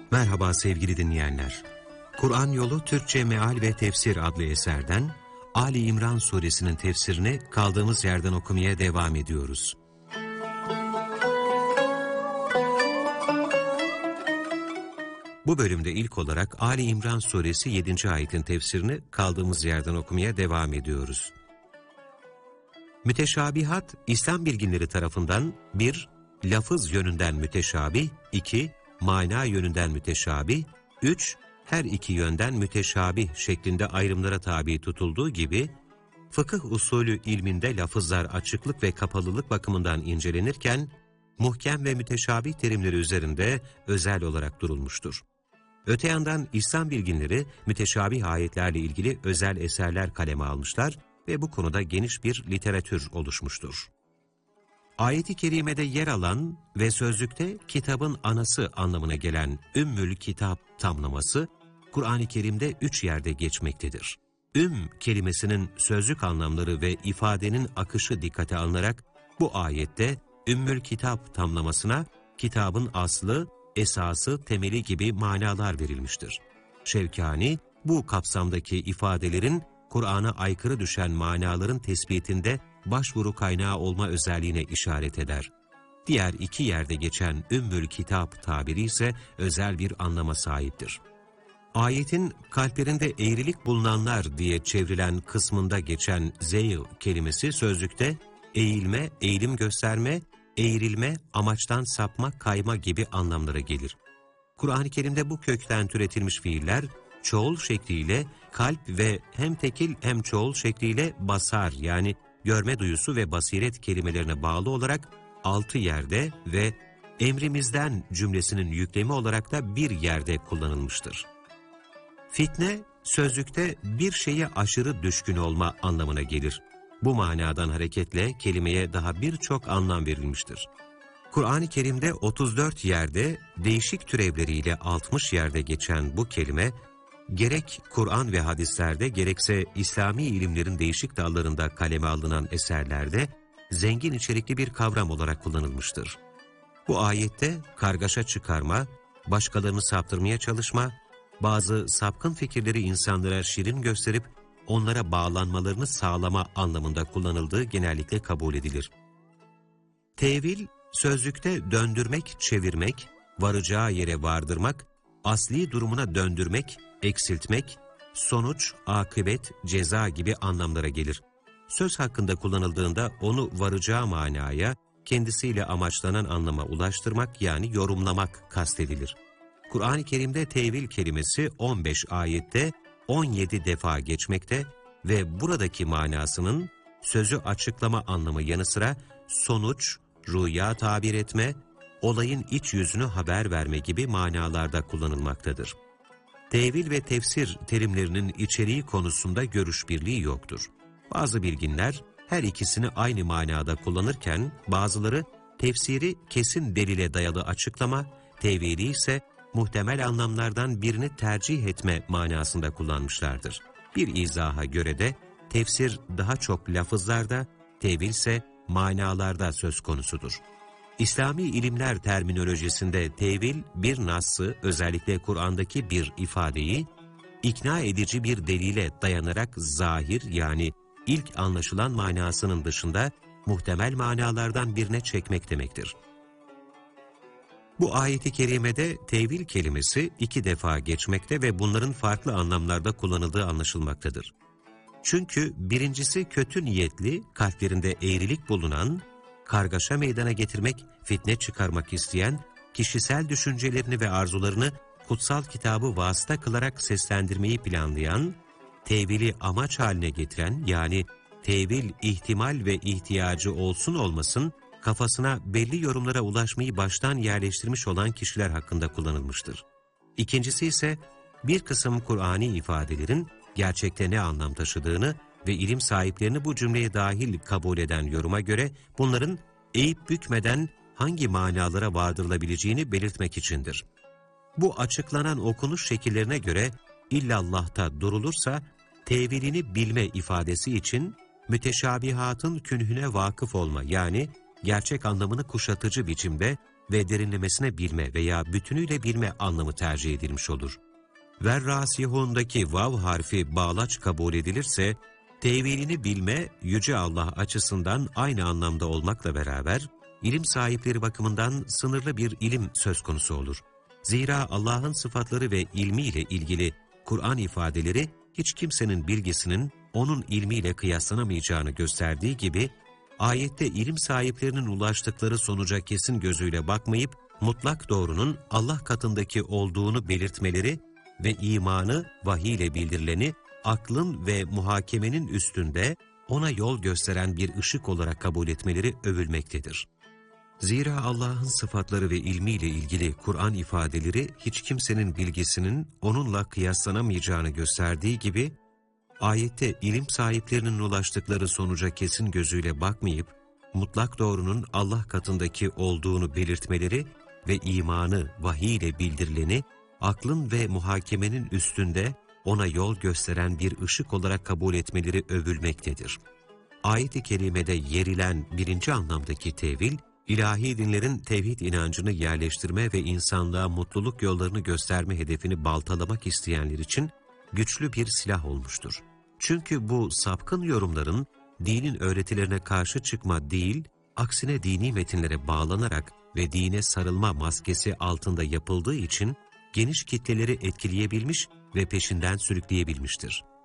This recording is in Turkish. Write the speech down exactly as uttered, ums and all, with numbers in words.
Merhaba sevgili dinleyenler. Kur'an Yolu Türkçe Meal ve Tefsir adlı eserden Ali İmran suresinin tefsirini kaldığımız yerden okumaya devam ediyoruz. Bu bölümde ilk olarak Ali İmran suresi yedinci ayetin tefsirini kaldığımız yerden okumaya devam ediyoruz. Müteşabihat, İslam bilginleri tarafından bir lafız yönünden müteşabih, iki mana yönünden müteşabih, üç her iki yönden müteşabih şeklinde ayrımlara tabi tutulduğu gibi, fıkıh usulü ilminde lafızlar açıklık ve kapalılık bakımından incelenirken, muhkem ve müteşabih terimleri üzerinde özel olarak durulmuştur. Öte yandan İslam bilginleri müteşabih ayetlerle ilgili özel eserler kaleme almışlar ve bu konuda geniş bir literatür oluşmuştur. Ayet-i kerimede yer alan ve sözlükte kitabın anası anlamına gelen Ümmül Kitap tamlaması, Kur'an-ı Kerim'de üç yerde geçmektedir. Ümm kelimesinin sözlük anlamları ve ifadenin akışı dikkate alınarak, bu ayette Ümmül Kitap tamlamasına kitabın aslı, esası, temeli gibi manalar verilmiştir. Şevkani, bu kapsamdaki ifadelerin Kur'an'a aykırı düşen manaların tespitinde başvuru kaynağı olma özelliğine işaret eder. Diğer iki yerde geçen Ümmül Kitap tabiri ise özel bir anlama sahiptir. Ayetin kalplerinde eğrilik bulunanlar diye çevrilen kısmında geçen zeyl kelimesi sözlükte eğilme, eğilim gösterme, eğrilme, amaçtan sapma, kayma gibi anlamlara gelir. Kur'an-ı Kerim'de bu kökten türetilmiş fiiller, çoğul şekliyle kalp ve hem tekil hem çoğul şekliyle basar yani görme duyusu ve basiret kelimelerine bağlı olarak altı yerde ve emrimizden cümlesinin yüklemi olarak da bir yerde kullanılmıştır. Fitne, sözlükte bir şeye aşırı düşkün olma anlamına gelir. Bu manadan hareketle kelimeye daha birçok anlam verilmiştir. Kur'an-ı Kerim'de otuz dört yerde değişik türevleriyle altmış yerde geçen bu kelime, gerek Kur'an ve hadislerde gerekse İslami ilimlerin değişik dallarında kaleme alınan eserlerde zengin içerikli bir kavram olarak kullanılmıştır. Bu ayette kargaşa çıkarma, başkalarını saptırmaya çalışma, bazı sapkın fikirleri insanlara şirin gösterip onlara bağlanmalarını sağlama anlamında kullanıldığı genellikle kabul edilir. Tevil, sözlükte döndürmek, çevirmek, varacağı yere vardırmak, asli durumuna döndürmek, eksiltmek, sonuç, akıbet, ceza gibi anlamlara gelir. Söz hakkında kullanıldığında onu varacağı manaya, kendisiyle amaçlanan anlama ulaştırmak yani yorumlamak kastedilir. Kur'an-ı Kerim'de tevil kelimesi on beş ayette on yedi defa geçmekte ve buradaki manasının sözü açıklama anlamı yanı sıra sonuç, rüya tabir etme, olayın iç yüzünü haber verme gibi manalarda kullanılmaktadır. Tevil ve tefsir terimlerinin içeriği konusunda görüş birliği yoktur. Bazı bilginler her ikisini aynı manada kullanırken bazıları tefsiri kesin delile dayalı açıklama, tevili ise muhtemel anlamlardan birini tercih etme manasında kullanmışlardır. Bir izaha göre de tefsir daha çok lafızlarda, tevil ise manalarda söz konusudur. İslami ilimler terminolojisinde tevil, bir nassı, özellikle Kur'an'daki bir ifadeyi, ikna edici bir delile dayanarak zahir yani ilk anlaşılan manasının dışında muhtemel manalardan birine çekmek demektir. Bu ayet-i kerimede tevil kelimesi iki defa geçmekte ve bunların farklı anlamlarda kullanıldığı anlaşılmaktadır. Çünkü birincisi kötü niyetli, kalplerinde eğrilik bulunan, kargaşa meydana getirmek, fitne çıkarmak isteyen, kişisel düşüncelerini ve arzularını kutsal kitabı vasıta kılarak seslendirmeyi planlayan, tevili amaç haline getiren yani tevil ihtimal ve ihtiyacı olsun olmasın, kafasına belli yorumlara ulaşmayı baştan yerleştirmiş olan kişiler hakkında kullanılmıştır. İkincisi ise bir kısım Kur'ani ifadelerin gerçekte ne anlam taşıdığını ve ilim sahiplerini bu cümleye dahil kabul eden yoruma göre bunların eğip bükmeden hangi manalara vardırılabileceğini belirtmek içindir. Bu açıklanan okunuş şekillerine göre illallah'ta durulursa tevilini bilme ifadesi için müteşabihatın künhüne vakıf olma yani gerçek anlamını kuşatıcı biçimde ve derinlemesine bilme veya bütünüyle bilme anlamı tercih edilmiş olur. Verrasihundaki vav harfi bağlaç kabul edilirse, tevilini bilme, Yüce Allah açısından aynı anlamda olmakla beraber, ilim sahipleri bakımından sınırlı bir ilim söz konusu olur. Zira Allah'ın sıfatları ve ilmiyle ilgili Kur'an ifadeleri, hiç kimsenin bilgisinin onun ilmiyle kıyaslanamayacağını gösterdiği gibi, ayette ilim sahiplerinin ulaştıkları sonuca kesin gözüyle bakmayıp, mutlak doğrunun Allah katındaki olduğunu belirtmeleri ve imanı, vahiy ile bildirileni, aklın ve muhakemenin üstünde ona yol gösteren bir ışık olarak kabul etmeleri övülmektedir. Zira Allah'ın sıfatları ve ilmiyle ilgili Kur'an ifadeleri hiç kimsenin bilgisinin onunla kıyaslanamayacağını gösterdiği gibi, ayette ilim sahiplerinin ulaştıkları sonuca kesin gözüyle bakmayıp, mutlak doğrunun Allah katındaki olduğunu belirtmeleri ve imanı, vahiy ile bildirileni, aklın ve muhakemenin üstünde ona yol gösteren bir ışık olarak kabul etmeleri övülmektedir. Ayet-i kerimede yerilen birinci anlamdaki tevil, ilahi dinlerin tevhid inancını yerleştirme ve insanlığa mutluluk yollarını gösterme hedefini baltalamak isteyenler için güçlü bir silah olmuştur. Çünkü bu sapkın yorumların dinin öğretilerine karşı çıkma değil, aksine dini metinlere bağlanarak ve dine sarılma maskesi altında yapıldığı için geniş kitleleri etkileyebilmiş ve peşinden sürükleyebilmiştir.